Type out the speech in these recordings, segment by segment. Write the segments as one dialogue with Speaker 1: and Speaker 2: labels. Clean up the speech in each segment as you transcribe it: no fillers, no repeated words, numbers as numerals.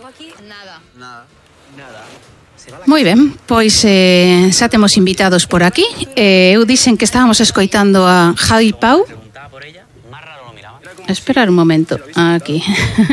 Speaker 1: Tengo aquí nada.
Speaker 2: Moi ben, pois xa temos invitados por aquí. Eu dixen que estábamos escoitando a Javi Pau. Esperar un momento, aquí.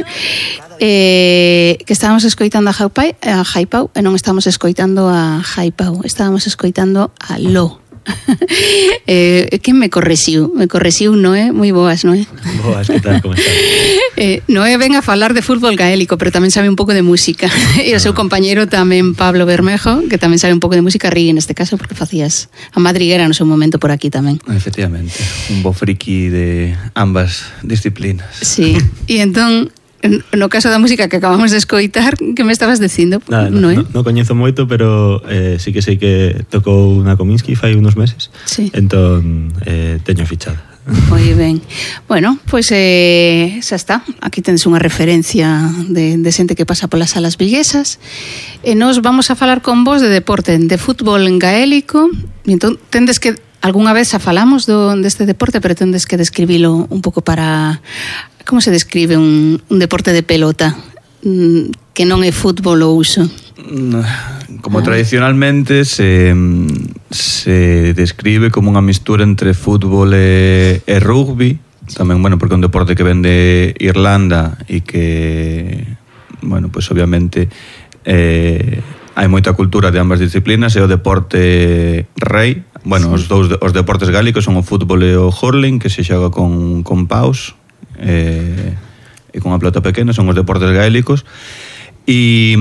Speaker 2: Que estábamos escoitando a Javi Pau e non estamos escoitando a Javi Pau, estábamos escoitando a Lo. Quen me correxiu, Noé, moi boas, Noé.
Speaker 3: Boas, que tal, como estás?
Speaker 2: Noé ven a falar de fútbol gaélico, pero tamén sabe un pouco de música. E o seu compañeiro tamén, Pablo Bermejo, que tamén sabe un pouco de música reggae neste caso, porque facías a madriguera no seu momento por aquí tamén.
Speaker 3: Efectivamente, un bo friki de ambas disciplinas.
Speaker 2: Sí, e entón no caso da música que acabamos de escoitar, que me estabas dicindo?
Speaker 3: Non coñezo moito, pero sí que sei que tocou na Kominsky fai unos meses.
Speaker 2: Sí.
Speaker 3: Entón, teño fichada.
Speaker 2: Moi ben. Bueno, pois xa está. Aquí tendes unha referencia de xente que pasa polas salas viguesas. E nos vamos a falar con vos de deporte, de fútbol en gaélico. E entón, tendes que algunha vez xa falamos deste deporte, pero tendes que describilo un pouco para... Como se describe un deporte de pelota que non é fútbol ou uso?
Speaker 3: Como tradicionalmente se describe como unha mistura entre fútbol e rugby. Tamén, bueno, porque é un deporte que ven de Irlanda e que, bueno, pues obviamente hai moita cultura de ambas disciplinas. É o deporte rei. Bueno, sí. Os deportes gálicos son o fútbol e o hurling, que se xoga con paus e con a pelota pequena, son os deportes gaélicos. E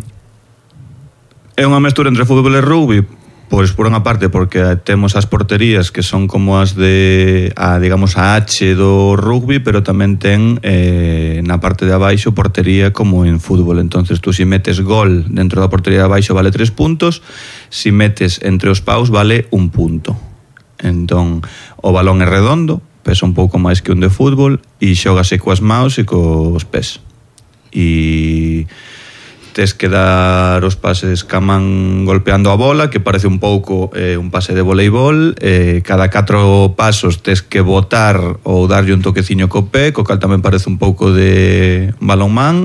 Speaker 3: é unha mestura entre fútbol e rugby, pois por unha parte porque temos as porterías que son como as de digamos a H do rugby, pero tamén ten na parte de abaixo portería como en fútbol. Entonces tú si metes gol dentro da portería de abaixo vale 3 puntos, si metes entre os paus vale 1 punto. Entón o balón é redondo, pesa un pouco máis que un de fútbol e xógase coas maus e cos pés. E tes que dar os pases ca man golpeando a bola, que parece un pouco un pase de voleibol. Cada 4 pasos tes que botar ou darlle un toqueciño co pé, co cal tamén parece un pouco de balonmán.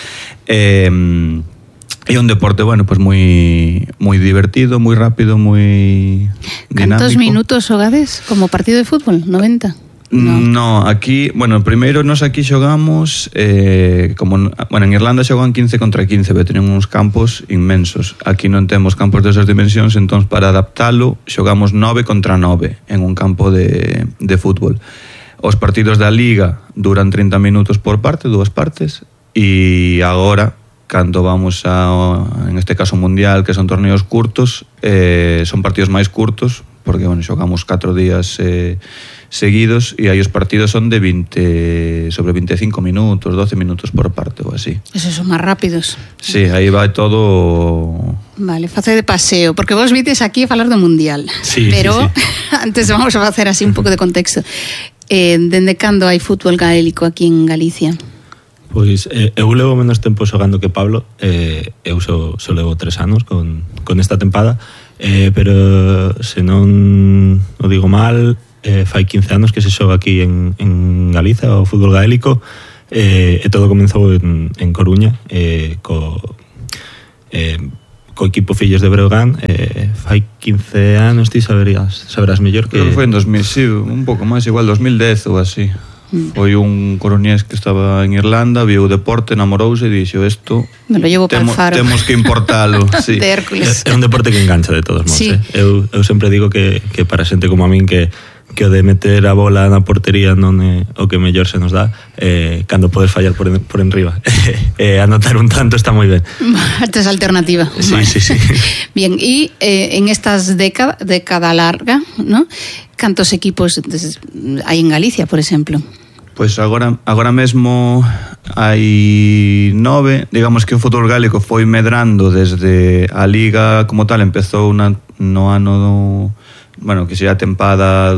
Speaker 3: É un deporte, bueno, pues moi divertido, moi rápido, moi dinámico.
Speaker 2: Cantos minutos xogades como partido de fútbol? 90?
Speaker 3: No, aquí, bueno, primeiro nos aquí xogamos bueno, en Irlanda xogan 15 contra 15, pero teñen uns campos inmensos. Aquí non temos campos desas dimensións, entón para adaptalo xogamos 9 contra 9 en un campo de fútbol. Os partidos da Liga duran 30 minutos por parte, 2 partes, e agora cando vamos en este caso mundial, que son torneos curtos, son partidos máis curtos, porque, bueno, xogamos 4 días seguidos e aí os partidos son de 20 sobre 25 minutos, 12 minutos por parte ou así.
Speaker 2: Esos son máis rápidos.
Speaker 3: Sí, aí vai todo...
Speaker 2: Vale, face de paseo, porque vos vites aquí a falar do mundial.
Speaker 3: Sí,
Speaker 2: pero
Speaker 3: sí.
Speaker 2: Antes vamos a facer así un pouco de contexto. Dende cando hai fútbol gaélico aquí en Galicia?
Speaker 4: Pois eu levo menos tempo xogando que Pablo. Eu só levo 3 anos con esta tempada, pero se non o digo mal, fai 15 anos que se xoga aquí en Galiza o fútbol gaélico, e todo comenzou en Coruña, co equipo Fillos de Breogán. Fai 15 anos, ti saberás mellor que...
Speaker 3: Creo que foi en 2000, sí, un pouco máis, igual 2010 ou así. Foi un coruñés que estaba en Irlanda, viu o deporte, enamorouse e dixo isto
Speaker 2: me lo llevo para el Faro.
Speaker 3: Temos que importalo. Sí.
Speaker 2: De Hércules.
Speaker 4: É un deporte que engancha de todos modos.
Speaker 2: Sí.
Speaker 4: Eu sempre digo que para xente como a min que o de meter a bola na portería non é o que mellor se nos dá, cando podes fallar por enriba. Anotar un tanto está moi ben.
Speaker 2: Esta es alternativa.
Speaker 4: Sí, vale. Sí.
Speaker 2: Bien, e en estas década larga, ¿no? Cantos equipos hai en Galicia, por exemplo?
Speaker 3: Pois agora mesmo hai 9. Digamos que o fútbol gaélico foi medrando desde a Liga como tal, empezou no ano bueno, que sería a tempada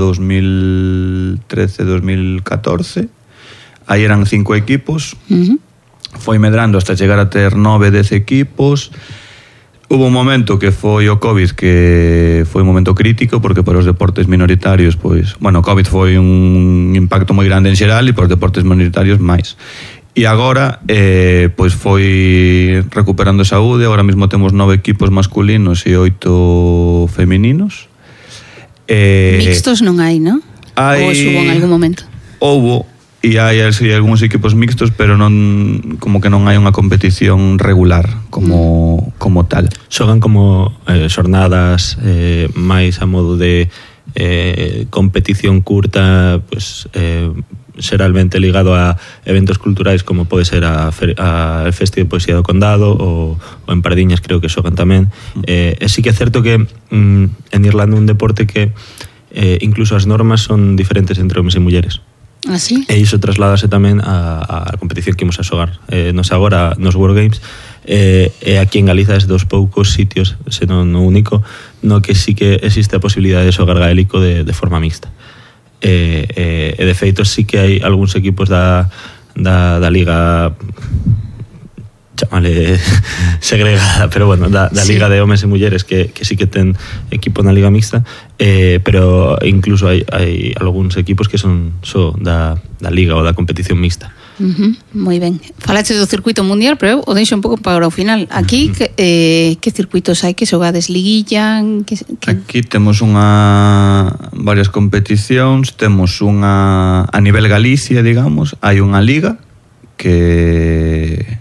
Speaker 3: 2013-2014. Aí eran 5 equipos. Foi medrando hasta chegar a ter 9-10 equipos. Hubo un momento que foi o COVID, que foi un momento crítico, porque para os deportes minoritarios, pois, bueno, o COVID foi un impacto moi grande en xeral e para os deportes minoritarios máis. E agora pois foi recuperando saúde. Agora mesmo temos 9 equipos masculinos e 8 femininos.
Speaker 2: Mixtos non hai, non? Ou subo en algún momento?
Speaker 3: Houbo, e hai algúns equipos mixtos, pero non, como que non hai unha competición regular como tal.
Speaker 4: Xogan como xornadas máis a modo de competición curta, pues xeralmente ligado a eventos culturais como pode ser a Festi de Poesía do Condado ou en Pardiñas creo que xogan tamén. E sí que é certo que en Irlanda un deporte que incluso as normas son diferentes entre homes e mulleres.
Speaker 2: Ah, sí?
Speaker 4: E iso trasládase tamén a competición que imos a xogar. Nos agora, nos World Games, e aquí en Galiza é dos poucos sitios, senón o único, no que sí que existe a posibilidade de xogar gaélico de forma mixta. E de feito sí que hai algúns equipos da liga, chamale segregada, pero bueno, da liga de homes e mulleres que sí que ten equipo na liga mixta, pero incluso hai algúns equipos que son só da liga ou da competición mixta.
Speaker 2: Moi ben. Falaste do circuito mundial, pero eu o deixo un pouco para o final. Aquí, que circuitos hai? Que xogades liguilla?
Speaker 3: Aquí temos varias competicións. Temos unha a nivel Galicia, digamos. Hai unha liga que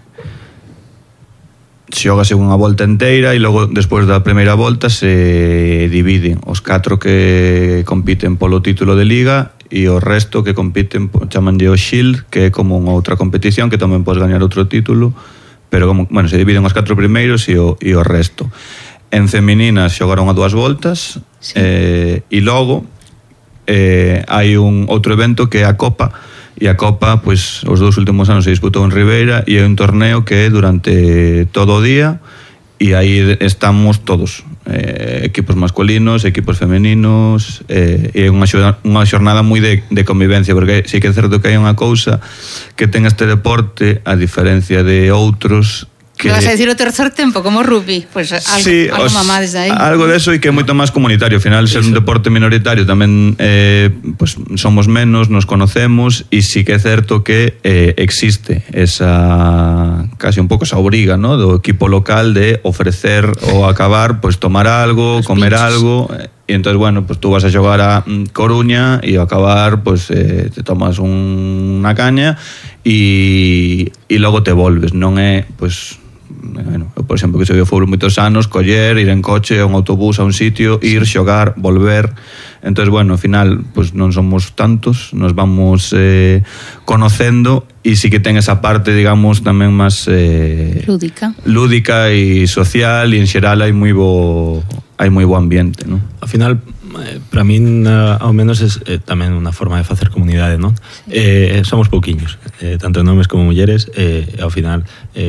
Speaker 3: xogase unha volta inteira e logo despois da primeira volta se dividen os 4 que compiten polo título de liga e o resto que compiten, chamanlle o Shield, que é como unha outra competición que tamén podes gañar outro título, pero como, bueno, se dividen os 4 primeiros e o resto. En femininas xogaron a 2 voltas, sí. E logo hai un outro evento que é a Copa, e a Copa, pois, os 2 últimos anos se disputou en Ribeira e é un torneo que é durante todo o día e aí estamos todos, equipos masculinos, equipos femeninos, e é unha xornada moi de convivencia, porque sí que é certo que hai unha cousa que ten este deporte, a diferencia de outros que
Speaker 2: vas a decir o tercer tempo, como rugby, pues algo mamá desde aí.
Speaker 3: Algo deso e que é moito máis comunitario. Ao final, ser un deporte minoritario tamén pues, somos menos, nos conocemos e sí que é certo que existe esa casi un pouco esa obriga, ¿no? Do equipo local de ofrecer ou acabar, pues tomar algo, los comer pinchos. Algo. E entón, bueno, pues tú vas a xogar a Coruña e ao acabar, pues te tomas unha caña e logo te volves. Non é, pues bueno, eu, por exemplo, que xoguei o fútbol moitos anos, coller, ir en coche a un autobús a un sitio, ir, xogar, volver. Entón, bueno, ao final, pues non somos tantos, nos vamos conocendo e sí que ten esa parte, digamos, tamén máis lúdica e social, e en xeral hai moi bo ambiente, non?
Speaker 4: Ao final, para min, ao menos, é tamén unha forma de facer comunidade, non? Somos pouquiños, tanto homes como mulleres, e ao final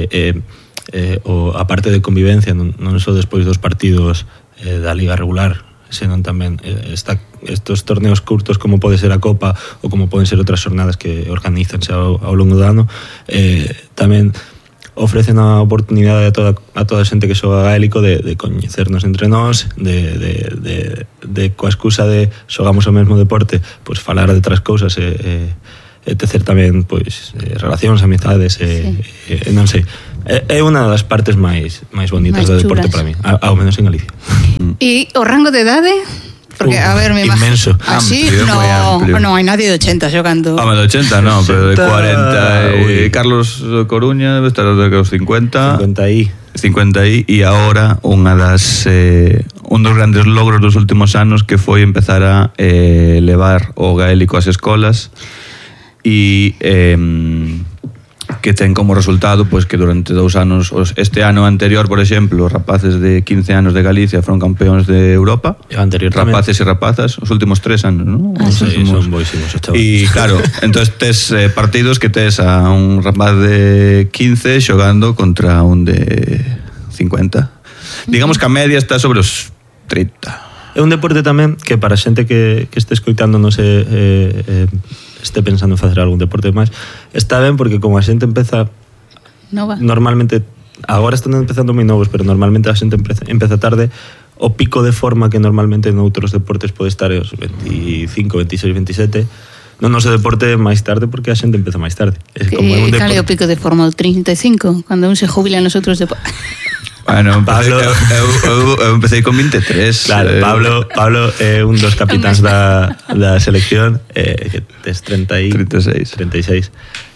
Speaker 4: a parte de convivencia non só despois dos partidos da liga regular, senón tamén estos torneos curtos como pode ser a Copa ou como poden ser outras xornadas que organizanse ao longo do ano, tamén ofrecen a oportunidade a toda a xente que xoga gaélico de coñecernos entre nós, de coa excusa de xogamos o mesmo deporte, pois falar de outras cousas e tecer tamén pois relacións, amizades, non sei. É unha das partes máis bonitas do deporte para mí, ao menos en Galicia.
Speaker 2: E o rango de idade? Porque, a ver, me
Speaker 4: inmenso.
Speaker 2: Así, non hai nadie de 80 xogando.
Speaker 3: De 80 non, pero de 40. Carlos Coruña debe estar de los 50. 50 e agora un dos grandes logros dos últimos anos que foi empezar a levar o gaélico ás escolas e que ten como resultado pois que durante 2 anos, este ano anterior, por exemplo, os rapaces de 15 anos de Galicia foron campeóns de Europa.
Speaker 4: E anterior
Speaker 3: rapaces e rapazas, os últimos 3 anos, non?
Speaker 4: Sí, son boísimos os chavales.
Speaker 3: E claro, entonces tes partidos que tes a un rapaz de 15 xogando contra un de 50. Digamos que a media está sobre os 30.
Speaker 4: É un deporte tamén que para xente que este escoitando non se este pensando en facer algún deporte máis, está ben porque como a xente empeza
Speaker 2: nova.
Speaker 4: Normalmente, agora están empezando moi novos, pero normalmente a xente empeza tarde, o pico de forma que normalmente en outros deportes pode estar aos 25, 26, 27, no noso deporte máis tarde porque a xente empeza máis tarde. É como un
Speaker 2: cal é o pico de forma? O 35, cando un se jubila nos outros deportes.
Speaker 3: Bueno,
Speaker 4: Pablo,
Speaker 3: eu empecé con 23.
Speaker 4: Claro, Pablo é un dos capitáns da selección, que tes 36.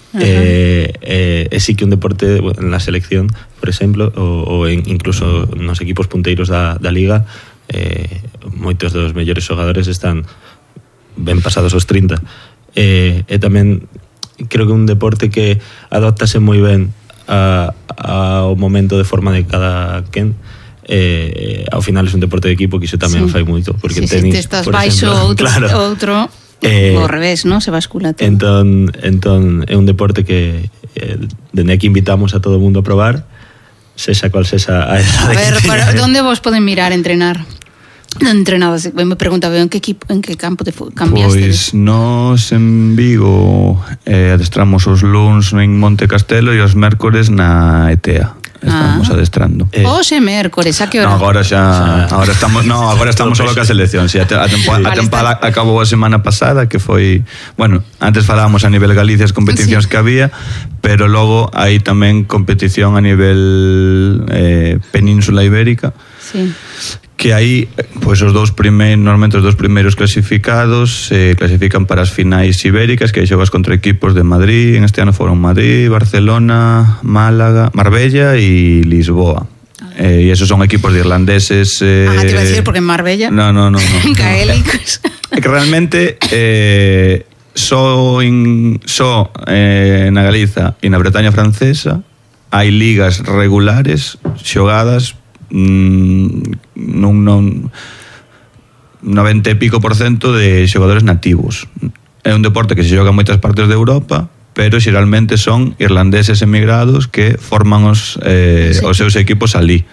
Speaker 4: Sí que un deporte en la selección, por exemplo, ou incluso nos equipos punteiros da liga, moitos dos mellores xogadores están ben pasados os 30. E tamén creo que un deporte que adaptase moi ben ao momento de forma de cada quen. Ao final é un deporte de equipo que iso tamén fai moito, porque tenis,
Speaker 2: te estás
Speaker 4: por
Speaker 2: baixo
Speaker 4: exemplo,
Speaker 2: outro ao revés, ¿no? Se bascula todo.
Speaker 4: Entón é un deporte que dende aquí invitamos a todo o mundo a probar, sexa cual sexa a edade.
Speaker 2: A ver, onde vos poden mirar entrenar? Entrenabas, me preguntaba en que campo te cambiaste?
Speaker 3: Pois nós en Vigo adestramos os luns en Monte Castelo e os mércores na ETEA. Estamos adestrando.
Speaker 2: Ose mércores, a que hora?
Speaker 3: No, agora estamos solo ca selección. Si, a tempada acabou a semana pasada, que foi, bueno, antes falábamos a nivel Galicia as competicións que había, pero logo hai tamén competición a nivel Península Ibérica.
Speaker 2: Sí.
Speaker 3: Que aí, pois normalmente os dous primeiros clasificados se clasifican para as finais ibéricas, que aí xogas contra equipos de Madrid. En este ano foron Madrid, Barcelona, Málaga, Marbella e Lisboa. E esos son equipos de irlandeses.
Speaker 2: Te iba a decir, porque en Marbella.
Speaker 3: No.
Speaker 2: Gaélicos.
Speaker 3: É que realmente só na Galiza e na Bretaña francesa hai ligas regulares xogadas nun 90 e pico % de xogadores nativos. É un deporte que se xoga en moitas partes de Europa, pero xeralmente son irlandeses emigrados que forman os seus equipos ali.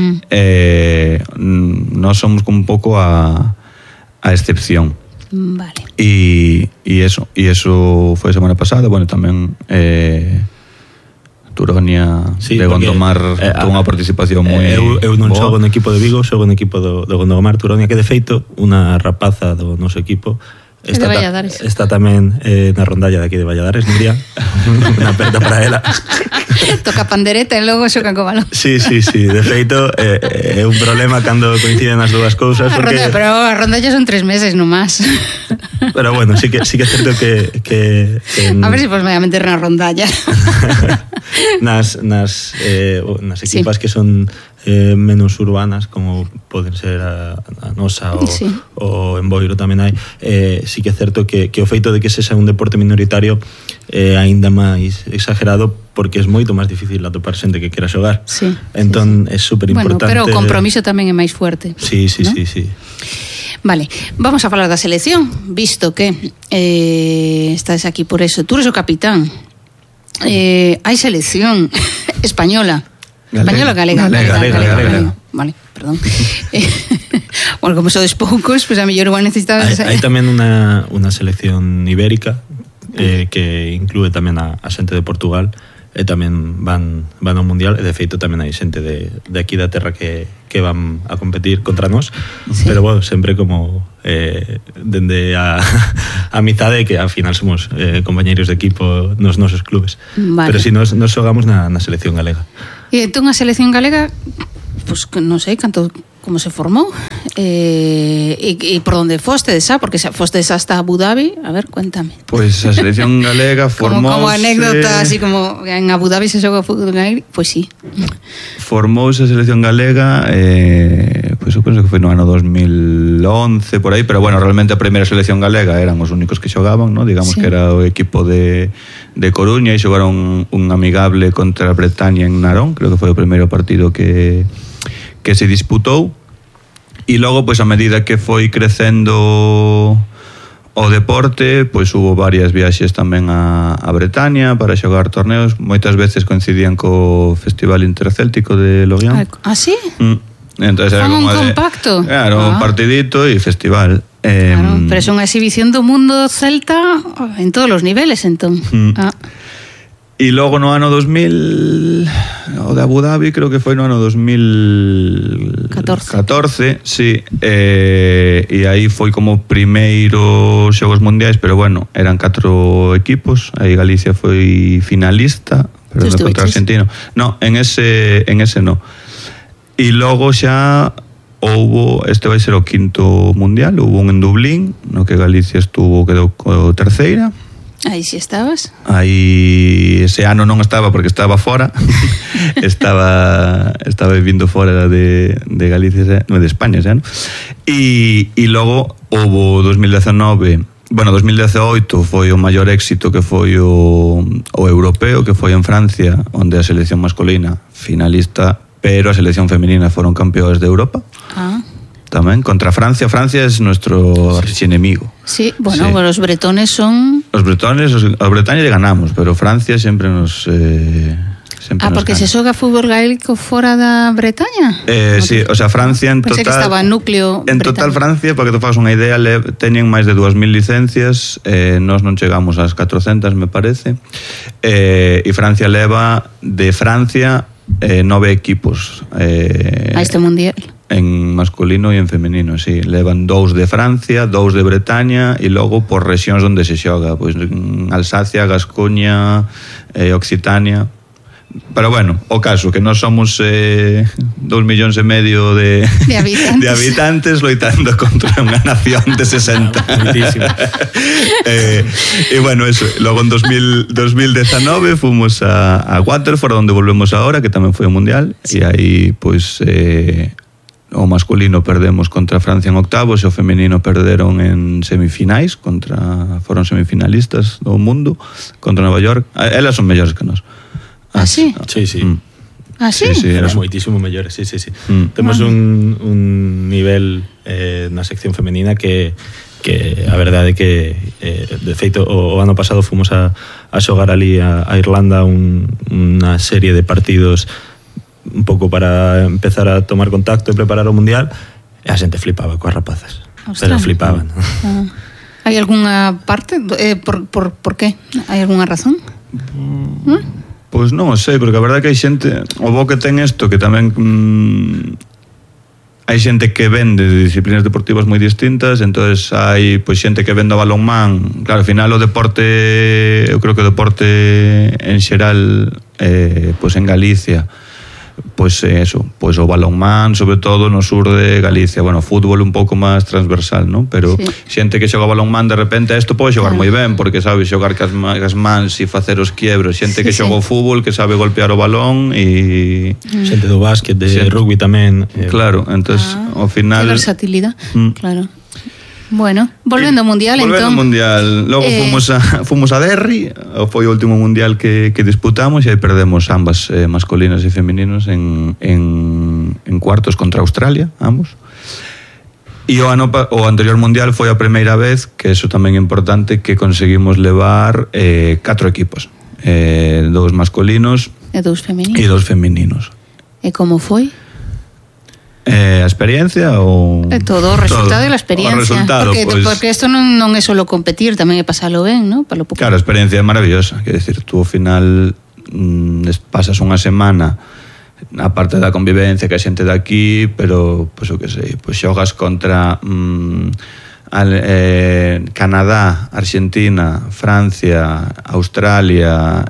Speaker 3: Nós somos como un pouco a excepción.
Speaker 2: Vale.
Speaker 3: E eso foi a semana pasada. Bueno, tamén Turonia, sí, de Gondomar tuvo unha participación moi
Speaker 4: eu non xogo no equipo de Vigo, xogo no equipo do Gondomar. Turonia, que de feito unha rapaza do noso equipo está tamén na rondalla de aquí de Valladares, Nuria. Unha aperta para ela.
Speaker 2: Toca pandereta e logo xoca co balón.
Speaker 4: Sí, de feito é un problema cando coinciden as dúas cousas, porque
Speaker 2: pero a rondalla son 3 meses no más.
Speaker 4: Pero bueno, sí que é certo que
Speaker 2: a ver se vos me voy a meter na rondalla.
Speaker 4: nas equipas que son menos urbanas, como poden ser a nosa ou en Boiro tamén hai, sí que é certo que o feito de que sexa un deporte minoritario é aínda máis exagerado, porque é moito máis difícil atopar xente que quera xogar. Entón é super importante.
Speaker 2: Bueno, pero o compromiso tamén é máis fuerte.
Speaker 4: Sí.
Speaker 2: Vale, vamos a falar da selección, visto que estás aquí por eso. Tú eres o capitán. Hai selección española. Galega. Vale, perdón. Bueno, como sodes poucos, pues a mellor igual necesitabas...
Speaker 4: Hai tamén unha selección ibérica que inclúe tamén a xente de Portugal, e tamén van ao Mundial, e de feito tamén hai xente de aquí da terra que van a competir contra nós, pero bueno, sempre como dende a amizade, que ao final somos compañeiros de equipo nos nosos clubes. Pero si nos xogamos na selección galega.
Speaker 2: E entón a selección galega, pues non sei canto, como se formou, e por onde fostes, porque fostes hasta Abu Dhabi. A ver, cuéntame.
Speaker 3: Pois a selección galega formouse...
Speaker 2: Como anécdota, así como en Abu Dhabi se xoga fútbol galega, pois sí.
Speaker 3: Formouse a selección galega, pois eu penso que foi no ano 2011, por aí, pero bueno, realmente a primeira selección galega eran os únicos que xogaban, ¿no? Digamos que era o equipo de Coruña, e xogaron un amigable contra a Bretaña en Narón, creo que foi o primeiro partido que se disputou. E logo, pois a medida que foi crecendo o deporte, pois hubo varias viaxes tamén a Bretaña para xogar torneos. Moitas veces coincidían co Festival Intercéltico de Loguián.
Speaker 2: Ah, sí?
Speaker 3: Entonces era como
Speaker 2: un compacto.
Speaker 3: Claro, un partidito e festival.
Speaker 2: Claro, pero é unha exhibición do mundo celta en todos os niveles, entón.
Speaker 3: E logo no ano 2000, o de Abu Dhabi creo que foi no ano 2014, sí, e aí foi como primeiros xogos mundiais, pero bueno, eran 4 equipos, aí Galicia foi finalista, pero no contra Argentina. No, en ese no. E logo xa houbo, este vai ser o 5º mundial, houbo un en Dublín, no que Galicia quedou terceira.
Speaker 2: Aí si estabas?
Speaker 3: Aí ese ano non estaba porque estaba fora. estaba vivindo fora de Galicia, non de España, xa, non? E logo houbo 2019, bueno, 2018 foi o maior éxito, que foi o europeo, que foi en Francia, onde a selección masculina finalista, pero a selección femenina foron campeóns de Europa. Tamén contra Francia. Francia es nuestro archienemigo.
Speaker 2: Sí, bueno, sí. Los bretones son...
Speaker 3: Los bretones le ganamos, pero Francia siempre nos...
Speaker 2: porque se xoga fútbol gaélico fora da Bretaña?
Speaker 3: Sí, o sea, Francia en total...
Speaker 2: Pensé que estaba núcleo
Speaker 3: en total Francia, para que te fagas unha idea, teñen máis de 2.000 licencias, nós non chegamos ás 400, me parece, e Francia leva de Francia 9 equipos
Speaker 2: a este mundial.
Speaker 3: En masculino e en femenino, sí. Levan 2 de Francia, 2 de Bretaña e logo por rexións onde se xoga, pois Alsacia, Gascoña, Occitania. Pero bueno, o caso que nós somos 2,5 millóns de habitantes loitando contra unha nación de 60. E bueno, eso. Logo en 2019 fomos a Waterford, onde volvemos ahora, que tamén foi o mundial, e aí pois o masculino perdemos contra Francia en octavos e o femenino perderon en semifinais, foron semifinalistas do mundo contra Nova York. Elas son mellores que nós.
Speaker 2: Sí?
Speaker 4: Sí.
Speaker 2: Sí?
Speaker 4: Sí, eran moitísimo mellores, sí. Temos un nivel na sección femenina que a verdade que de feito o ano pasado fomos a xogar ali a Irlanda unha serie de partidos un pouco para empezar a tomar contacto e preparar o mundial, e a xente flipaba coas rapazas. Pero flipaban.
Speaker 2: Hai algunha parte? Por qué? Hai algunha razón?
Speaker 3: Pois non sei, porque a verdade que hai xente, o bo que ten isto, que tamén hai xente que vende de disciplinas deportivas moi distintas, entonces hai pois xente que vende o balonmán. Claro, ao final o deporte, eu creo que o deporte en xeral, pois en Galicia, pois eso, pois o balonmán, sobre todo no sur de Galicia, bueno, fútbol un pouco máis transversal, non? Pero xente que xoga balonmán, de repente isto pode xogar moi ben, porque sabe xogar cas mans e facer os quiebros. Xente que xoga o fútbol, que sabe golpear o balón, e
Speaker 4: xente do básquet, de rugby tamén.
Speaker 3: Claro, entonces ao final
Speaker 2: que versatilidade, claro. Bueno, volvendo ao mundial,
Speaker 3: entón. Mundial, logo fomos a Derry, foi o último mundial que disputamos, e aí perdemos ambas, masculinos e femeninos en cuartos contra Australia, ambos. E o anterior mundial foi a primeira vez, que eso tamén é importante, que conseguimos levar 4 equipos, 2 masculinos
Speaker 2: e 2 femininos. E como foi?
Speaker 3: A experiencia ou...
Speaker 2: Todo o resultado e a experiencia. Porque isto non é solo competir, tamén é pasalo ben, ¿no?
Speaker 3: Claro, a experiencia é maravillosa. Quer decir, tú ao final pasas unha semana a parte da convivencia que a xente de aquí, pero, pois o que sei, pois xogas contra Canadá, Argentina, Francia, Australia,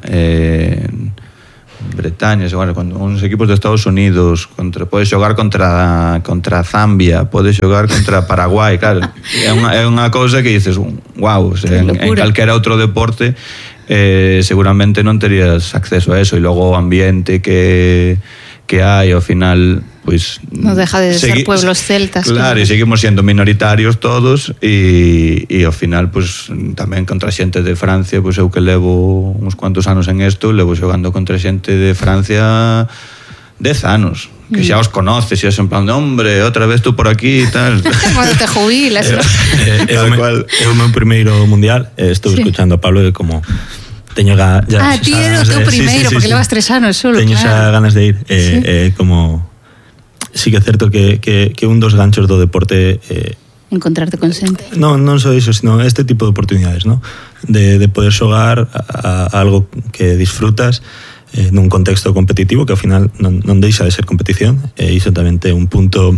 Speaker 3: Bretaña, bueno, uns equipos de Estados Unidos, podes xogar contra Zambia, podes xogar contra Paraguai, claro, é unha cousa que dices, wow, en calquera outro deporte seguramente non terías acceso a eso, e logo o ambiente que hai ao final, pois
Speaker 2: non deja de ser pueblos celtas.
Speaker 3: Claro, e seguimos sendo minoritarios todos, e ao final, pois tamén contra xente de Francia, pois eu que levo uns cuantos anos en isto, levo xogando contra xente de Francia 10 anos, que xa os conoces, e é en plan de, hombre, outra vez tú por aquí e tal.
Speaker 2: Cuando te jubilas.
Speaker 4: É o meu primeiro mundial, estou escuchando a Pablo e como teño
Speaker 2: ti era o teu primeiro, porque levas 3 anos solo.
Speaker 4: Teño xa ganas de ir, como sí que é certo que un dos ganchos do deporte
Speaker 2: encontrarte con xente.
Speaker 4: Non só iso, sino este tipo de oportunidades, ¿no? De poder xogar a algo que disfrutas nun contexto competitivo que ao final non deixa de ser competición, e iso tamén ten un punto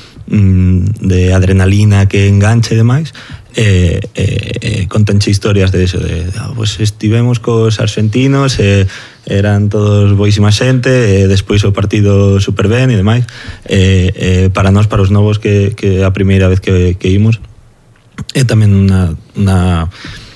Speaker 4: de adrenalina que engancha e demais. Contanche historias de eso, pues estivemos cos argentinos, eran todos boísima xente, despois o partido super ben e demais. Para nós, para os novos, que a primeira vez que imos, é tamén unha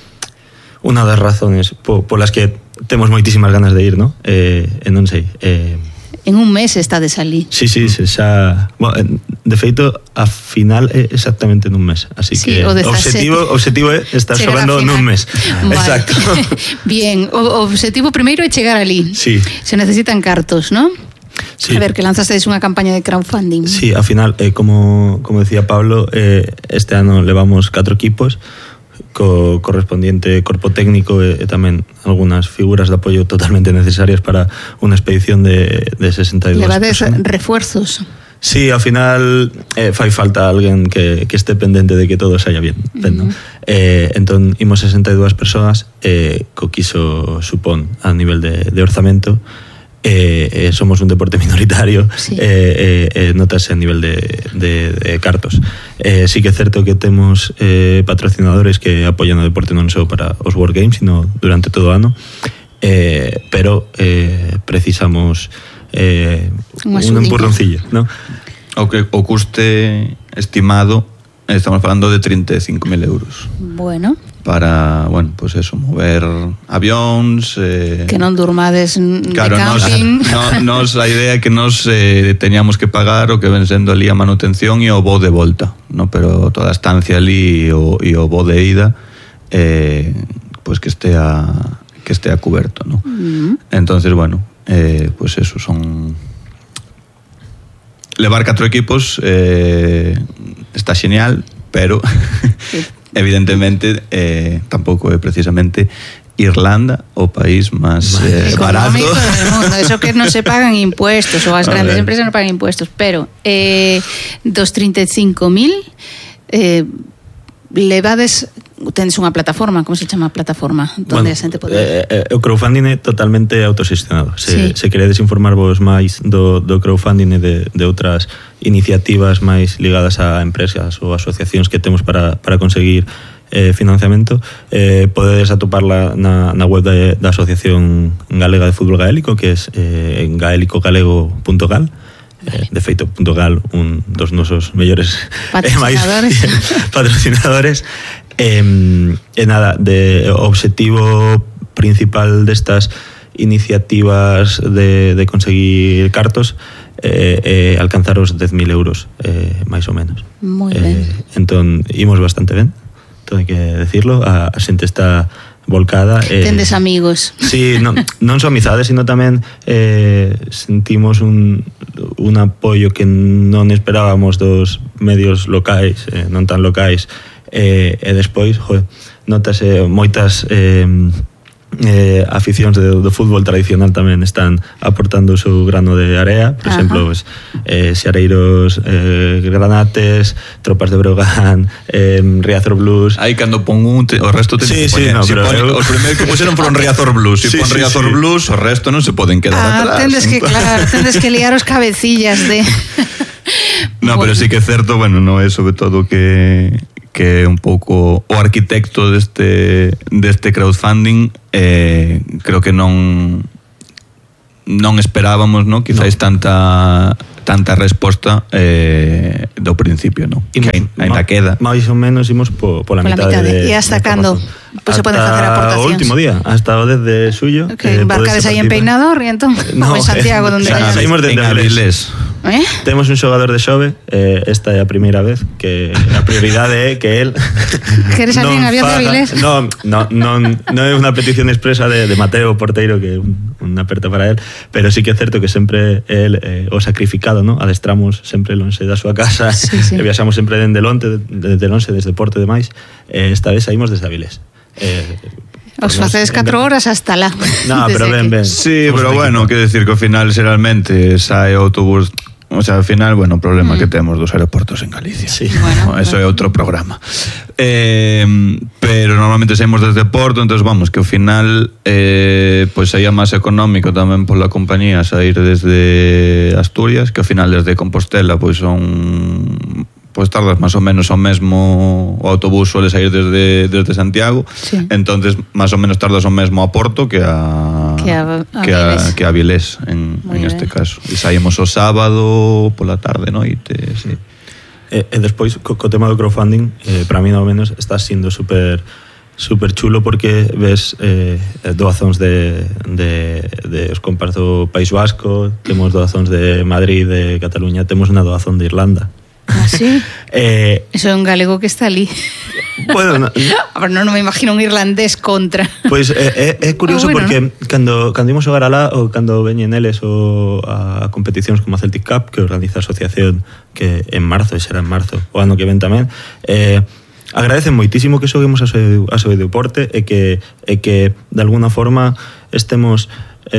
Speaker 4: das razones polas que temos moitísimas ganas de ir, ¿no? Non sei,
Speaker 2: en un mes estades ali.
Speaker 4: Sí, xa... Bueno, de feito, a final é exactamente nun mes. Así sí, que o objetivo é estar xogando nun mes.
Speaker 2: Vale.
Speaker 4: Exacto.
Speaker 2: Bien, o objetivo primeiro é chegar ali.
Speaker 4: Sí.
Speaker 2: Se necesitan cartos, ¿no? Sí. A ver, que lanzasteis unha campaña de crowdfunding.
Speaker 4: Sí, ao final, como decía Pablo, este ano levamos 4 equipos, co correspondiente corpo técnico e tamén algunhas figuras de apoio totalmente necesarias para unha expedición de 62
Speaker 2: Levades
Speaker 4: personas.
Speaker 2: Refuerzos.
Speaker 4: Sí, ao final fai falta alguén que este pendente de que todo saia bien, ¿no? Entón, imos 62 persoas, co que iso supón a nivel de orzamento. Somos un deporte minoritario, sí. Notase a nivel de cartos. Sí que é certo que temos patrocinadores que apoian o deporte non só para os World Games, sino durante todo o ano, pero precisamos un empurroncillo, ¿no?
Speaker 3: O custe estimado, estamos falando de 35.000 euros.
Speaker 2: Bueno,
Speaker 3: para, bueno, pues eso, mover avións,
Speaker 2: que non durmades
Speaker 3: claro,
Speaker 2: de camping.
Speaker 3: Nos a idea é que nos teníamos que pagar o que ven sendo ali a manutención e o voo de volta, no, pero toda a estancia ali e o voo de ida pues que estea cuberto, no. Entonces, bueno, pues eso son levar 4 equipos, está genial, pero sí. Evidentemente tampouco é precisamente Irlanda o país máis barato
Speaker 2: del mundo. Eso que non se pagan impuestos, ou as grandes empresas non pagan impuestos, pero dos 35.000 levades, tenes unha plataforma, como se chama a plataforma? Donde a xente pode...
Speaker 4: O crowdfunding é totalmente autoxestionado. Se queredes informarvos máis do crowdfunding e de outras iniciativas máis ligadas a empresas ou asociacións que temos para conseguir financiamento, podedes atoparla na web da Asociación Galega de Fútbol Gaélico, que é gaelicogalego.gal. De feito, .gal, un dos nosos mellores patrocinadores. Nada, o objetivo principal destas iniciativas de conseguir cartos alcanzar os 10.000 euros, máis ou menos.
Speaker 2: Moi ben.
Speaker 4: Entón, imos bastante ben, todo hai que decirlo, a xente está volcada.
Speaker 2: Tendes amigos.
Speaker 4: Sí, non só amizades, sino tamén sentimos un apoio que non esperábamos dos medios locais, non tan locais, e despois, notase moitas aficións do fútbol tradicional tamén están aportando o seu grano de area, por exemplo, pues, Xareiros, Granates, Tropas de Breogán, Riazor Blues.
Speaker 3: Aí cando pon o resto ten que poñer.
Speaker 4: No, pero
Speaker 3: os primeiros que puseron foron Riazor Blues. Se pon Riazor Blues, o resto non se poden quedar atrás.
Speaker 2: Tendes que liar os cabecillas de...
Speaker 3: No, pero sí que é certo, bueno, non é sobre todo que é un pouco o arquitecto deste crowdfunding, creo que non esperábamos, ¿no? Quizás tanta resposta do principio, ¿no? Que ainda queda.
Speaker 4: Mais ou menos imos pola mitade.
Speaker 2: E hasta cando se poden facer aportacións?
Speaker 4: O último día, hasta o 10 de suyo.
Speaker 2: Que embarcades aí en Peinador e entón en Santiago, donde
Speaker 4: saímos de Avilés. Temos un xogador de Xove, esta é a primeira vez que a prioridade é que él
Speaker 2: queres alguén a Avilés?
Speaker 4: Non é unha petición expresa de Mateo Porteiro, que é unha aperta para él, pero sí que é certo que sempre él o sacrificado, ¿no? Adestramos sempre lonxe da súa casa, e viaxamos sempre dende lonxe, desde Porto e demais. Esta vez saímos desde Avilés.
Speaker 2: Os facedes 4 horas hasta lá.
Speaker 4: No, pero ben.
Speaker 3: Sí, pero bueno, quero decir que ao final xeralmente sae o autobús O sea, al final, bueno, o problema que temos dos aeroportos en Galicia.
Speaker 4: Sí.
Speaker 2: Bueno,
Speaker 3: Eso é outro programa. Pero normalmente saímos desde Porto, entonces vamos, que ao final pois sería máis económico tamén pola compañía sair desde Asturias, que ao final desde Compostela pois son... Pois tardas máis ou menos o mesmo, o autobús suele sair desde Santiago,
Speaker 2: sí.
Speaker 3: Entonces máis ou menos tardas o mesmo a Porto que a Vilés en este caso. E saímos o sábado pola tarde, noite, sí.
Speaker 4: E despois, co tema do crowdfunding, para mí, ao menos, está sendo super chulo porque ves doazóns de os compas do País Vasco, temos doazóns de Madrid, de Cataluña, temos unha doazón de Irlanda.
Speaker 2: Ah, sí? Eso é un galego que está ali.
Speaker 4: Bueno,
Speaker 2: non me imagino un irlandés contra.
Speaker 4: Pois é curioso porque cando imos xogar alá ou cando veñen eles a competicións como a Celtic Cup que organiza a asociación que en marzo, e será en marzo o ano que ven tamén, agradecen moitísimo que xoguemos a seu deporte e que de alguna forma estemos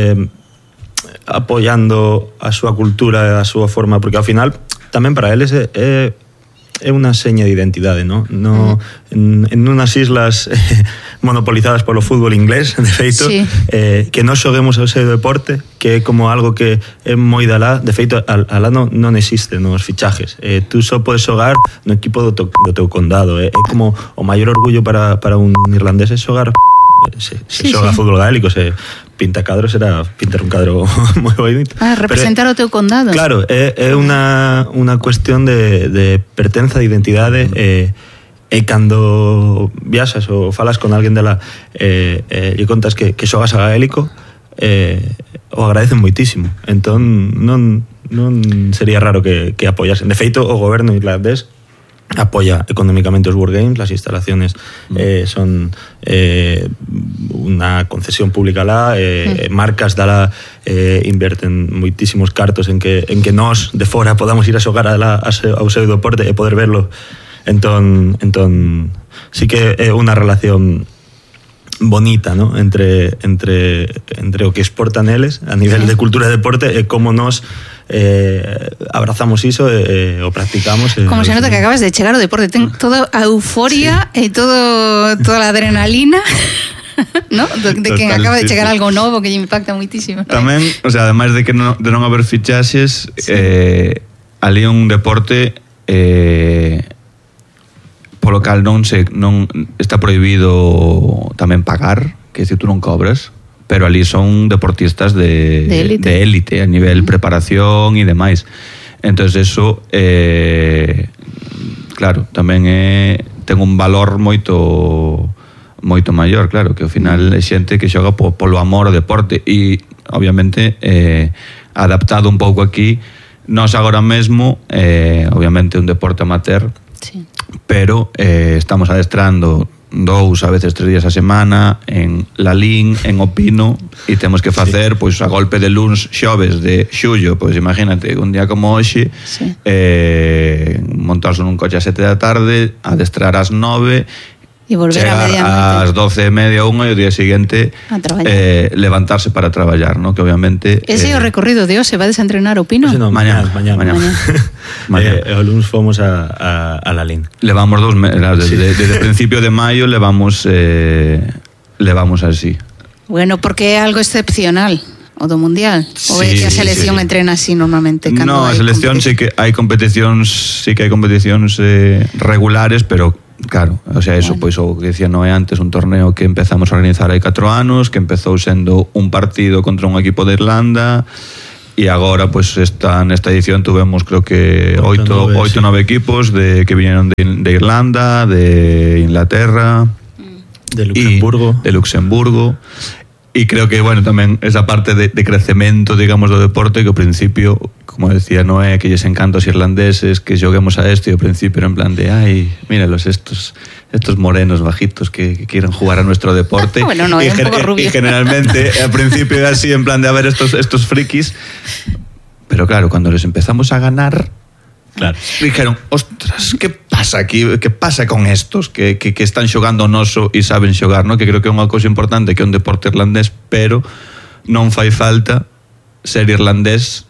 Speaker 4: apoiando a súa cultura e a súa forma, porque ao final tamén para eles é unha seña de identidade, ¿no? En unas islas monopolizadas polo fútbol inglés, de feito,
Speaker 2: sí.
Speaker 4: Que non xoguemos ao seu deporte, que é como algo que é moi de alá, de feito, alá non existe nos fichajes. Tú só podes xogar no equipo do teu condado. É como o maior orgullo para un irlandés é xogar se xoga fútbol gaélico, se pinta cadros, era pintar un cadro moi bonito.
Speaker 2: Representar o teu condado.
Speaker 4: Claro, é unha cuestión de pertenza, de identidade, e cando viaxas ou falas con alguén dela e contas que xogas a gaélico, o agradecen moitísimo. Entón non sería raro que apoyasen. De feito, o goberno irlandés apoya económicamente os World Games, las instalaciones son unha concesión pública lá, marcas dala inverten moitísimos cartos en que nós de fora podamos ir a xogar ao seu deporte e poder verlo. Entón sí que é unha relación bonita, ¿no? entre o que exportan eles a nivel de cultura e deporte e como nós abrazamos iso e o practicamos.
Speaker 2: Como se nota que acabas de chegar ao deporte, ten toda a euforia e toda a adrenalina, ¿no? De quen acaba de chegar algo novo que lle impacta moitísimo.
Speaker 3: Tamén, o sea, ademais de que non haber fichaxes, ali un deporte polo cal non está prohibido tamén pagar, que se tú non cobras, pero ali son deportistas de élite a nivel preparación e demais. Entonces eso claro, tamén ten un valor moito maior, claro, que ao final é xente que xoga polo amor ao deporte e obviamente adaptado un pouco aquí. Nós agora mesmo obviamente un deporte amateur, sí. Pero estamos adestrando 2, a veces 3 días a semana en Lalín, en Opino, e temos que facer pois a golpe de luns, xoves de xullo, pois imagínate, un día como hoxe, sí. Montarse nun coche a 7 da tarde, adestrar ás 9
Speaker 2: e volver
Speaker 3: chegar ás 12:30 ou 1 e o día seguinte levantarse para traballar, ¿no? Que obviamente
Speaker 2: ese é o recorrido de hoxe, vades a entrenar o Pino?
Speaker 4: No, mañana. O lunes fomos a Lalín.
Speaker 3: Levamos 2 meses, desde principio de maio levamos así.
Speaker 2: Bueno, porque é algo excepcional o do mundial, ou é que a selección entrena así normalmente?
Speaker 3: No, a selección sí que hai competicións regulares, pero claro, o sea, eso, pois o que decía Noé antes, un torneo que empezamos a organizar hai 4 anos, que empezou sendo un partido contra un equipo de Irlanda e agora, pois nesta edición tuvemos creo que 8 9 equipos que vinieron de Irlanda, de Inglaterra,
Speaker 4: de Luxemburgo.
Speaker 3: E creo que, bueno, tamén esa parte de crecemento, digamos, do deporte, que ao principio, como decía Noé, que lles encanta os irlandeses, que xoguemos a esto, e ao principio era en plan de, ai, míralos estos morenos bajitos que quieren jugar a nuestro deporte.
Speaker 2: Bueno, no, é un pouco rubio.
Speaker 3: Y generalmente, al principio era así, en plan de, a ver, estos frikis. Pero claro, cuando les empezamos a ganar, claro, dijeron, ostras, ¿qué pasa aquí? ¿Qué pasa con estos que están xogando noso e saben xogar, ¿no? Que creo que é unha cousa importante, que é un deporte irlandés, pero non fai falta ser irlandés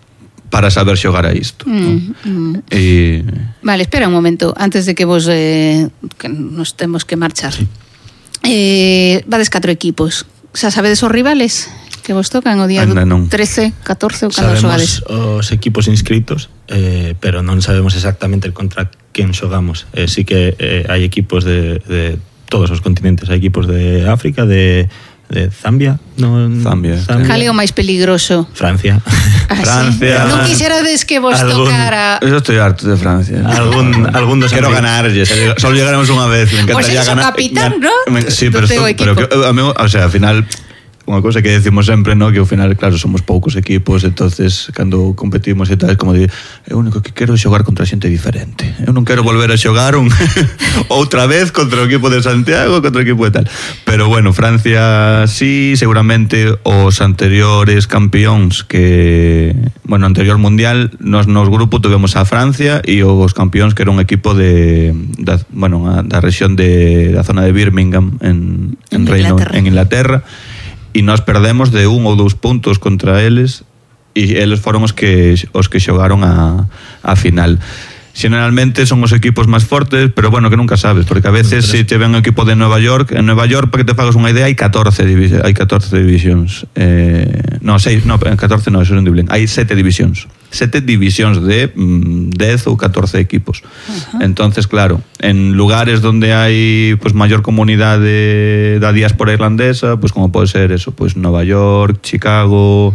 Speaker 3: para saber xogar a isto. E...
Speaker 2: Vale, espera un momento, antes de que vos que nos temos que marchar.
Speaker 4: Sí.
Speaker 2: Vades 4 equipos. Xa sabedes os rivales que vos tocan o día 13, 14 ou cando xogades?
Speaker 4: Sabemos os equipos inscritos, pero non sabemos exactamente contra quen xogamos. Sí que hai equipos de todos os continentes, hai equipos de África, de Zambia,
Speaker 3: Zambia.
Speaker 2: Cal é o máis peligroso?
Speaker 4: Francia.
Speaker 3: Francia.
Speaker 2: Non quixerades que vos tocara...
Speaker 3: Yo estoy harto de Francia.
Speaker 4: Algún dos
Speaker 3: Quiero ganarles. Solo llegaremos unha vez. Me encantaría ganar.
Speaker 2: Capitán, ¿no?
Speaker 3: Sí, pero que, a mí, o sea, al final... Unha cosa que decimos sempre, ¿no? Que ao final, claro, somos poucos equipos, entonces cando competimos e tal, es como de, o único que quero é xogar contra xente diferente. Eu non quero volver a xogar outra vez contra o equipo de Santiago, contra o equipo de tal. Pero bueno, Francia sí, seguramente os anteriores campións que, bueno, anterior mundial, nos grupo tuvemos a Francia e os campións que era un equipo da rexión da zona de Birmingham en Inglaterra. E nós perdemos de 1 ou 2 puntos contra eles e eles foron os que xogaron a final. Generalmente son os equipos máis fortes, pero bueno, que nunca sabes, porque a veces se te ven un equipo de Nueva York, en Nueva York, para que te fagas unha idea, hai 14 divisións. 14 non, eso é en Dublín. Hai 7 divisións. 7 divisións de 10 ou 14 equipos. Entonces, claro, en lugares donde hai pues maior comunidade da diáspora irlandesa, pues como pode ser eso, pues Nova York, Chicago,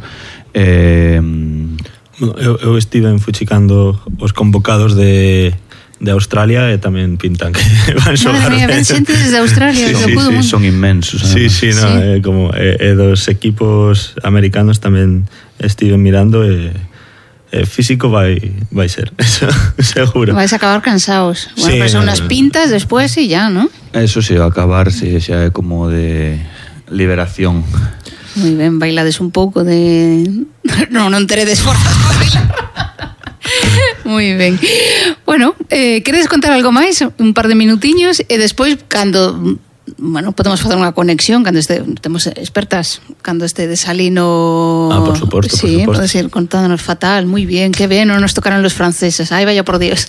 Speaker 4: Eu estive fuchicando os convocados de Australia e tamén pintan que van xogar.
Speaker 2: Madre mía, ven xente desde Australia.
Speaker 3: Sí, son inmensos.
Speaker 4: Sí, como dos equipos americanos tamén estive mirando e físico vai ser, eso seguro.
Speaker 2: Vais a acabar cansados. Bueno,
Speaker 4: sí,
Speaker 2: pues son unas pintas después y ya, ¿no?
Speaker 3: Eso sí, va a acabar, sí, xa é como de liberación.
Speaker 2: Moi ben, bailades un pouco de... non teredes forzas para bailar. Moi ben. Bueno, queredes contar algo máis? Un par de minutiños e despois, cando... Bueno, podemos facer unha conexión cando temos expertas cando estedes ali no...
Speaker 4: por suposto,
Speaker 2: sí,
Speaker 4: por suposto.
Speaker 2: podes ir contándonos fatal, moi bien, que ben, non nos tocaron los franceses, ai, vaya por Dios.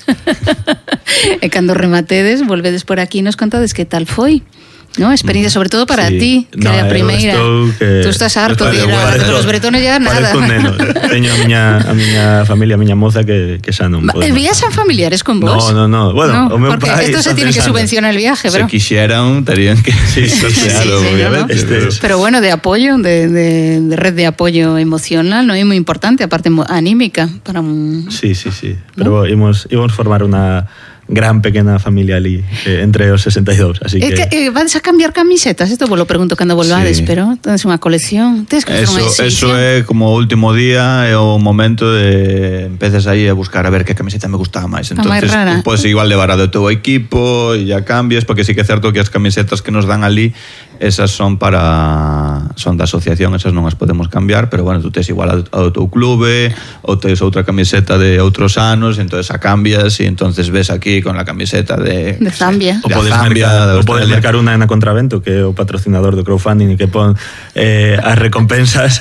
Speaker 2: E cando rematedes, volvedes por aquí e nos contades que tal foi. No, experiencia sobre todo para ti, que era a primeira. Tú estás harto de ir a los bretones ya nada.
Speaker 4: Parece un neno. Teño a miña familia, a miña moza que xa non podemos.
Speaker 2: ¿Viaxan familiares con vos?
Speaker 4: No. Bueno, o meu
Speaker 2: porque
Speaker 4: pai
Speaker 2: esto se tiene que subvencionar el viaje, pero...
Speaker 3: Se quixeran, terían que...
Speaker 4: Sí,
Speaker 3: obviamente.
Speaker 2: ¿no? Pero bueno, de apoyo, de red de apoyo emocional, no é moi importante, aparte anímica para un...
Speaker 4: Sí. Pero íbamos formar unha gran pequena familia ali entre os 62, así que
Speaker 2: vades a cambiar camisetas, isto vos lo pregunto cando volvades, sí. Pero tedes unha colección, tedes que facer unha exhibición.
Speaker 3: Eso é como o último día, é o momento de empeces aí a buscar a ver que camiseta me gustaba máis. Entonces, podes igual levar a do teu equipo e ya cambias, porque sí que é certo que as camisetas que nos dan ali, esas son da asociación, esas non as podemos cambiar, pero bueno, tú tes igual ao teu clube, ou tes outra camiseta de outros anos, entonces a cambias e entonces ves aquí con la camiseta de
Speaker 2: Zambia.
Speaker 4: O podes mercar unha na Contravento, que é o patrocinador do crowdfunding e que pon as recompensas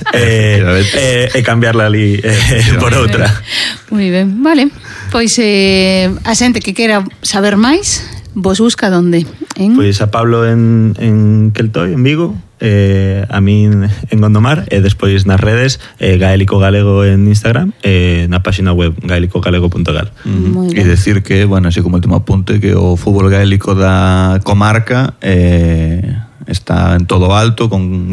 Speaker 4: e cambiarla ali por outra.
Speaker 2: Moi ben, vale. Pois a xente que quera saber máis, vos busca donde?
Speaker 4: Pois a Pablo en Keltoy, en Vigo, a min en Gondomar e despois nas redes Gaélico Galego en Instagram e na página web gaelicogalego.gal.
Speaker 3: E decir que, bueno, así como último apunte, que o fútbol gaélico da comarca está en todo alto, con